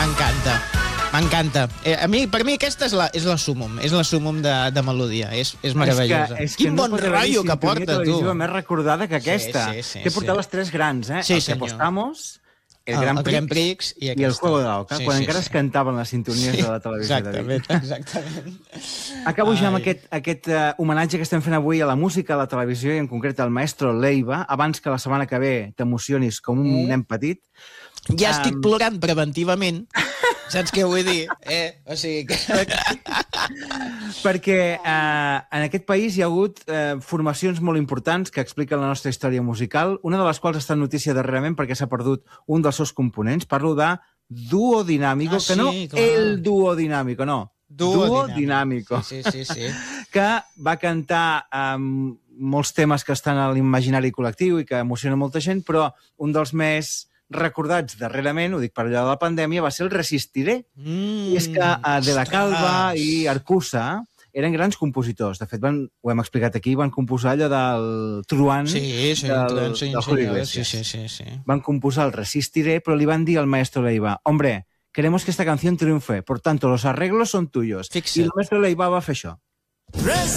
M'encanta. M'encanta. Per mi aquesta és la súmum de melodia. És meravellosa. Quin bon rotllo que porta, tu. Televisiva més recordada que aquesta. Que he portat les tres grans, eh? Sí, el que apostamos, el Grand Prix i el Juego de la Oca, quan encara es cantaven les sintonies de la televisió. Exactament. Acabo ja amb aquest homenatge que estem fent avui a la música, a la televisió i en concret al maestro Leiva, abans que la setmana que ve t'emocionis com un nen petit. Ja estic plorant preventivament. Saps què vull dir? O sigui que... Perquè en aquest país hi ha hagut formacions molt importants que expliquen la nostra història musical, una de les quals està en notícia darrerament perquè s'ha perdut un dels seus components. Parlo de Dúo Dinámico, que no el Dúo Dinámico, no. Dúo Dinámico. Sí. Que va cantar molts temes que estan a l'imaginari col·lectiu i que emocionen molta gent, però un dels més recordats darrerament, ho dic per allò de la pandèmia, va ser el Resistiré. I és que De la Calva i Arcusa eren grans compositors. De fet, ho hem explicat aquí, van composar allò del Truán del Julio Iglesias. Sí. Van composar el Resistiré, però li van dir al maestro Leiva, hombre, queremos que esta canción triunfe, por tanto, los arreglos son tuyos. Fixa't. I el maestro Leiva va fer això.